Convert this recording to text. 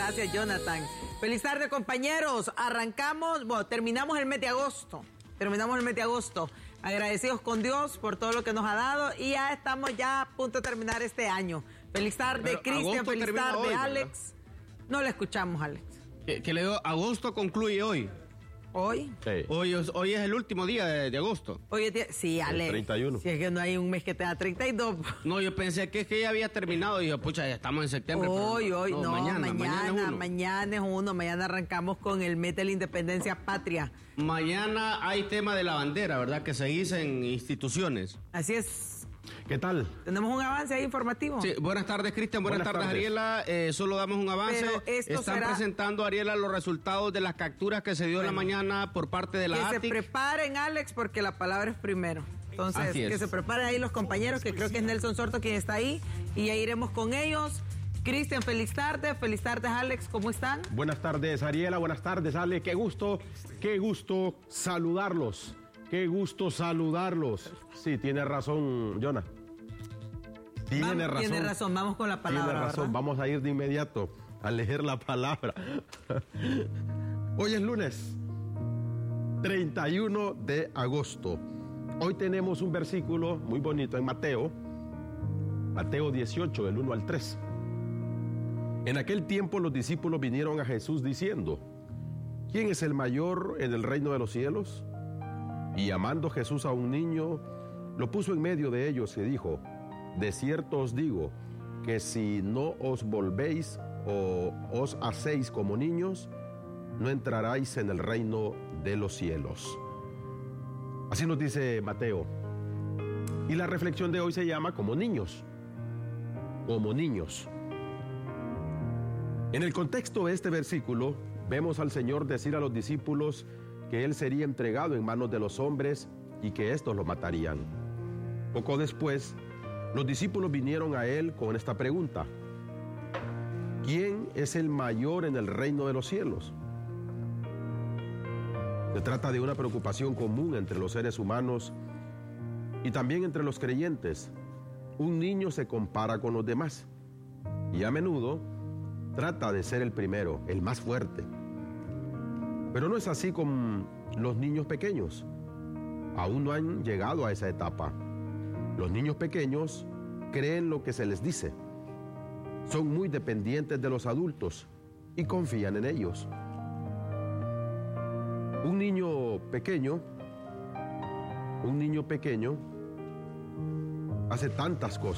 Gracias, Jonathan. Feliz tarde, compañeros. Arrancamos, bueno, terminamos el mes de agosto. Agradecidos con Dios por todo lo que nos ha dado y ya estamos ya a punto de terminar este año. Feliz tarde, Cristian. Feliz tarde, hoy, Alex. ¿Verdad? No le escuchamos, Alex. Que le digo, agosto concluye hoy. ¿Hoy? Sí. Hoy es el último día de agosto. Hoy es sí, Alex. El 31. Si es que no hay un mes que te da 32. No, yo pensé que ya había terminado. Y yo, pucha, ya estamos en septiembre. Hoy, no, mañana es uno. Mañana arrancamos con el mes de la independencia patria. Mañana hay tema de la bandera, ¿verdad? Que se dice en instituciones. Así es. ¿Qué tal? Tenemos un avance ahí informativo. Sí, buenas tardes, Cristian. Buenas tardes, Ariela. Solo damos un avance. Están presentando, Ariela, los resultados de las capturas que se dio en la mañana por parte de la ATIC. Que se preparen, Alex, porque la palabra es primero. Entonces, que se preparen ahí los compañeros, que creo que es Nelson Sorto quien está ahí, y ya iremos con ellos. Cristian, feliz tarde. Feliz tarde, Alex. ¿Cómo están? Buenas tardes, Ariela. Buenas tardes, Ale. Qué gusto saludarlos. Qué gusto saludarlos. Sí, tiene razón, Jonah. Tiene razón. Vamos con la palabra. Tiene razón, ¿verdad? Vamos a ir de inmediato a leer la palabra. Hoy es lunes 31 de agosto. Hoy tenemos un versículo muy bonito en Mateo 18, del 1 al 3. En aquel tiempo los discípulos vinieron a Jesús diciendo: ¿quién es el mayor en el reino de los cielos? Y llamando Jesús a un niño, lo puso en medio de ellos y dijo: de cierto os digo, que si no os volvéis o os hacéis como niños, no entraréis en el reino de los cielos. Así nos dice Mateo. Y la reflexión de hoy se llama como niños. Como niños. En el contexto de este versículo, vemos al Señor decir a los discípulos que Él sería entregado en manos de los hombres y que éstos lo matarían. Poco después, los discípulos vinieron a Él con esta pregunta: ¿quién es el mayor en el reino de los cielos? Se trata de una preocupación común entre los seres humanos y también entre los creyentes. Un niño se compara con los demás y a menudo trata de ser el primero, el más fuerte. Pero no es así con los niños pequeños. Aún no han llegado a esa etapa. Los niños pequeños creen lo que se les dice. Son muy dependientes de los adultos y confían en ellos. Un niño pequeño hace tantas cosas.